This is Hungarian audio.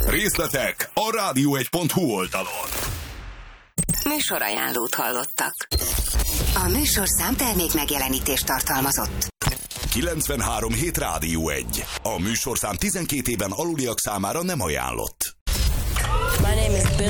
Részletek a rádió1.hu oldalon. Műsorajánlót hallottak. A műsorszám termék megjelenítést tartalmazott. 93.7 Rádió 1. A műsorszám 12 éven aluliak számára nem ajánlott. My name is Bill.